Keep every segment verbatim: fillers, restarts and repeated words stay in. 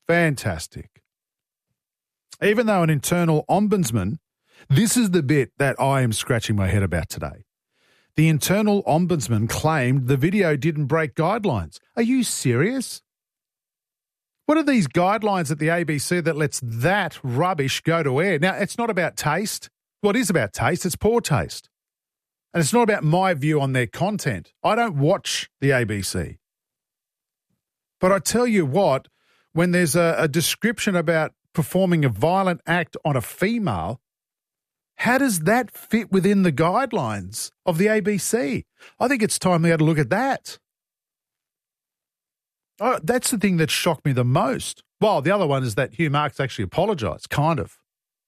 Fantastic. Even though an internal ombudsman, this is the bit that I am scratching my head about today. The internal ombudsman claimed the video didn't break guidelines. Are you serious? What are these guidelines at the A B C that lets that rubbish go to air? Now, it's not about taste. Well, it is about taste. It's poor taste. And it's not about my view on their content. I don't watch the A B C. But I tell you what, when there's a, a description about performing a violent act on a female, how does that fit within the guidelines of the A B C? I think it's time we had a look at that. Oh, that's the thing that shocked me the most. Well, the other one is that Hugh Marks actually apologised, kind of.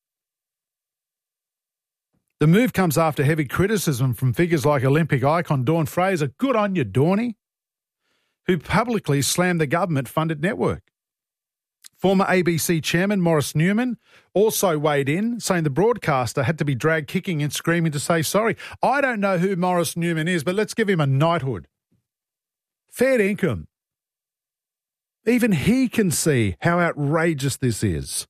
The move comes after heavy criticism from figures like Olympic icon Dawn Fraser, good on you, Dawny, who publicly slammed the government-funded network. Former A B C chairman Maurice Newman also weighed in, saying the broadcaster had to be dragged kicking and screaming to say sorry. I don't know who Maurice Newman is, but let's give him a knighthood. Fair income. Even he can see how outrageous this is.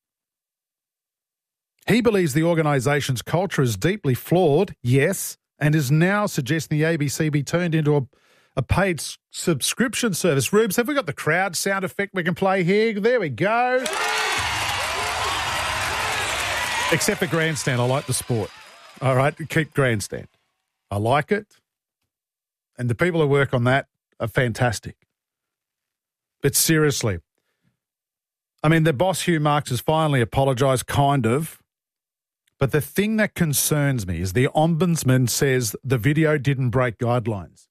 He believes the organisation's culture is deeply flawed, yes, and is now suggesting the A B C be turned into a, a paid s- subscription service. Rubes, have we got the crowd sound effect we can play here? There we go. Except for grandstand. I like the sport. All right, keep grandstand. I like it. And the people who work on that are fantastic. But seriously, I mean, the boss, Hugh Marks, has finally apologised, kind of. But the thing that concerns me is the ombudsman says the video didn't break guidelines.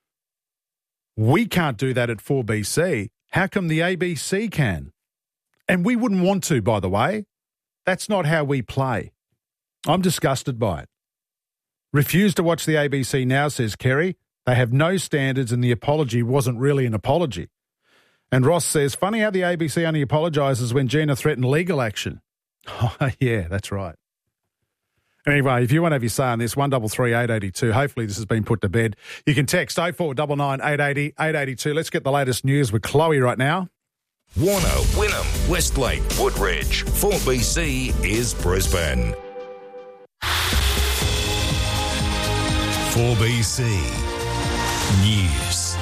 We can't do that at four B C. How come the A B C can? And we wouldn't want to, by the way. That's not how we play. I'm disgusted by it. Refuse to watch the A B C now, says Kerry. They have no standards and the apology wasn't really an apology. And Ross says, funny how the A B C only apologises when Gina threatened legal action. Oh, yeah, that's right. Anyway, if you want to have your say on this, one three three eight eight two. Hopefully this has been put to bed. You can text oh four nine nine eight eight zero eight eight two. Let's get the latest news with Chloe right now. Warner, Wynnum, Westlake, Woodridge. four B C is Brisbane. four B C News.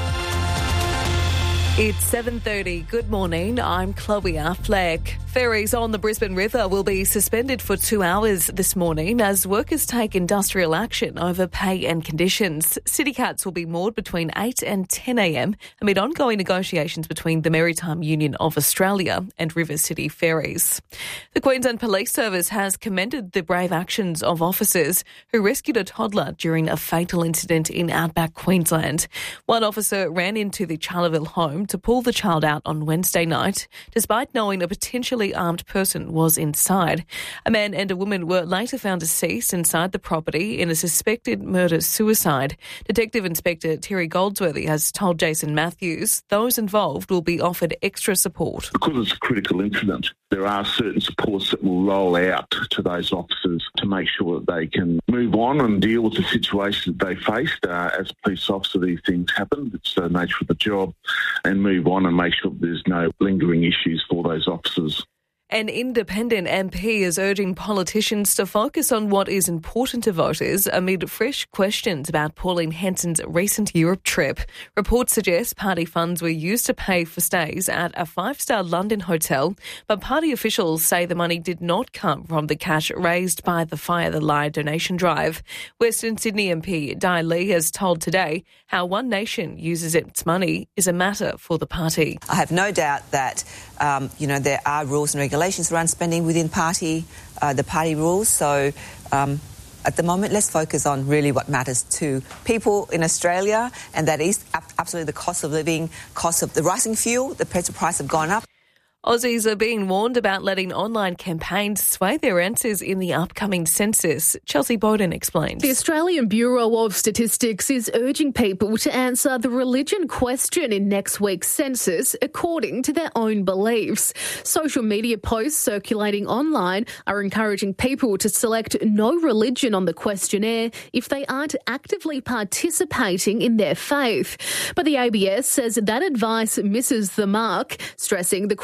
It's seven thirty. Good morning. I'm Chloe Affleck. Ferries on the Brisbane River will be suspended for two hours this morning as workers take industrial action over pay and conditions. City cats will be moored between eight and ten a.m. amid ongoing negotiations between the Maritime Union of Australia and River City Ferries. The Queensland Police Service has commended the brave actions of officers who rescued a toddler during a fatal incident in outback Queensland. One officer ran into the Charleville home to pull the child out on Wednesday night, despite knowing a potentially armed person was inside. A man and a woman were later found deceased inside the property in a suspected murder-suicide. Detective Inspector Terry Goldsworthy has told Jason Matthews those involved will be offered extra support. Because it's a critical incident, there are certain supports that will roll out to those officers to make sure that they can move on and deal with the situation that they faced. Uh, as a police officer, these things happen. It's the nature of the job. And move on and make sure that there's no lingering issues for those officers. An independent M P is urging politicians to focus on what is important to voters amid fresh questions about Pauline Hanson's recent Europe trip. Reports suggest party funds were used to pay for stays at a five-star London hotel, but party officials say the money did not come from the cash raised by the Fire the Lie donation drive. Western Sydney M P Di Lee has told Today how One Nation uses its money is a matter for the party. I have no doubt that, um, you know, there are rules and regulations around spending within party, uh, the party rules. So um, at the moment, let's focus on really what matters to people in Australia, and that is absolutely the cost of living, cost of the rising fuel, the petrol price have gone up. Aussies are being warned about letting online campaigns sway their answers in the upcoming census. Chelsea Bowden explains. The Australian Bureau of Statistics is urging people to answer the religion question in next week's census according to their own beliefs. Social media posts circulating online are encouraging people to select no religion on the questionnaire if they aren't actively participating in their faith. But the A B S says that advice misses the mark, stressing the